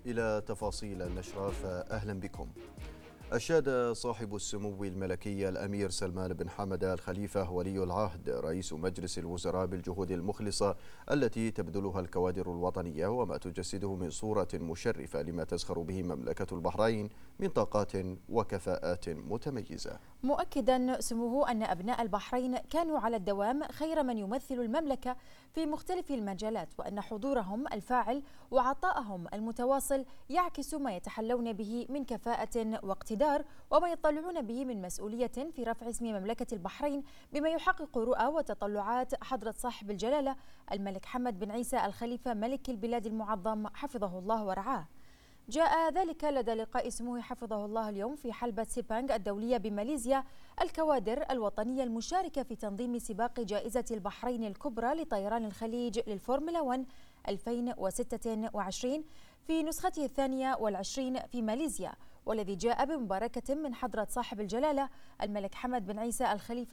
إلى تفاصيل النشرة فأهلا بكم. أشاد صاحب السمو الملكي الأمير سلمان بن حمد الخليفة ولي العهد رئيس مجلس الوزراء بالجهود المخلصة التي تبذلها الكوادر الوطنية وما تجسده من صورة مشرفة لما تزخر به مملكة البحرين من طاقات وكفاءات متميزة، مؤكدا سموه أن أبناء البحرين كانوا على الدوام خير من يمثل المملكة في مختلف المجالات، وأن حضورهم الفاعل وعطائهم المتواصل يعكس ما يتحلون به من كفاءة واقتدار وما يطلعون به من مسؤولية في رفع اسم مملكة البحرين بما يحقق رؤى وتطلعات حضرة صاحب الجلالة الملك حمد بن عيسى الخليفة ملك البلاد المعظم حفظه الله ورعاه. جاء ذلك لدى لقاء سموه حفظه الله اليوم في حلبة سيبانغ الدولية بماليزيا الكوادر الوطنية المشاركة في تنظيم سباق جائزة البحرين الكبرى لطيران الخليج للفورمولا 1 2026 في نسخته 22 في ماليزيا، والذي جاء بمباركة من حضرة صاحب الجلالة الملك حمد بن عيسى الخليفة